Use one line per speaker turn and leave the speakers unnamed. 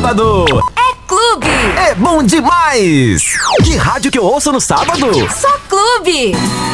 sábado.
É clube.
É bom demais. Que rádio que eu ouço no sábado?
Só clube.